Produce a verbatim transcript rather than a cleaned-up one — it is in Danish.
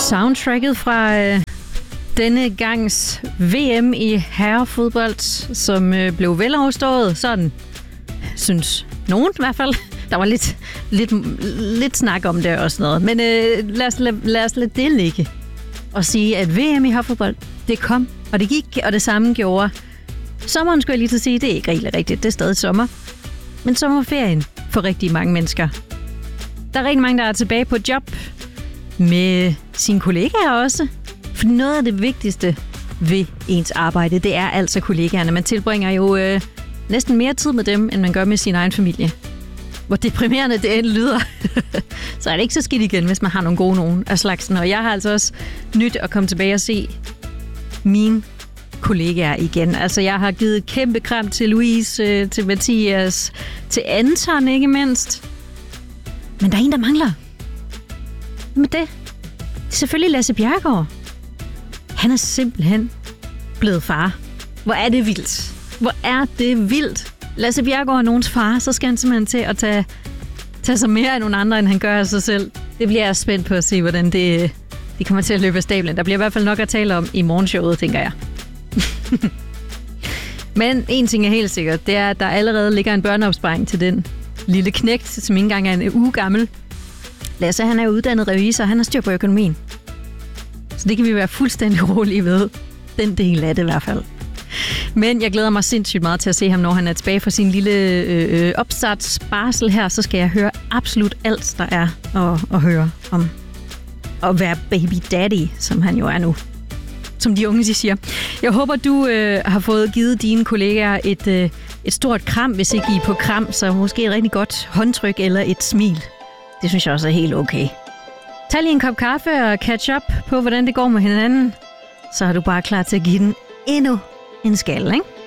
soundtracket fra øh, denne gangs V M i herrefodbold, som øh, blev veloverstået. Sådan, synes nogen i hvert fald. Der var lidt, lidt, lidt snak om det og sådan noget. Men øh, lad, os, lad, lad os lade det ligge og sige, at V M i herrefodbold, det kom, og det gik, og det samme gjorde. Sommeren skulle jeg lige til at sige, det er ikke rigtig rigtigt. Det er stadig sommer. Men sommerferien for rigtig mange mennesker. Der er rigtig mange, der er tilbage på job med sine kollegaer også. For noget af det vigtigste ved ens arbejde, det er altså kollegaerne. Man tilbringer jo øh, næsten mere tid med dem, end man gør med sin egen familie. Hvor deprimerende det end lyder, så er det ikke så skidt igen, hvis man har nogle gode nogen af slagsen. Og jeg har altså også nyt at komme tilbage og se mine kollegaer igen. Altså, jeg har givet et kæmpe kram til Louise, til Mathias, til Anton ikke mindst. Men der er en, der mangler. Med det, det er selvfølgelig Lasse Bjerregaard. Han er simpelthen blevet far. Hvor er det vildt. Hvor er det vildt. Lasse Bjerregaard er nogens far, så skal han simpelthen til at tage, tage sig mere af nogle andre, end han gør af sig selv. Det bliver jeg spændt på at se, hvordan det, det kommer til at løbe af stablen. Der bliver i hvert fald nok at tale om i morgenshowet, tænker jeg. Men en ting er helt sikkert, det er, at der allerede ligger en børneopsparing til den lille knægt, som ikke engang er en uge gammel. Lasse, han er uddannet revisor, han har styr på økonomien. Så det kan vi være fuldstændig rolige ved. Den del af det i hvert fald. Men jeg glæder mig sindssygt meget til at se ham, når han er tilbage fra sin lille øh, opstartsbarsel her. Så skal jeg høre absolut alt, der er at, at høre om at være baby daddy, som han jo er nu. Som de unge de siger. Jeg håber, du øh, har fået givet dine kollegaer et, øh, et stort kram, hvis ikke I er på kram, så måske et rigtig godt håndtryk eller et smil. Det synes jeg også er helt okay. Tag lige en kop kaffe og catch up på, hvordan det går med hinanden. Så er du bare klar til at give den endnu en skalle, ikke?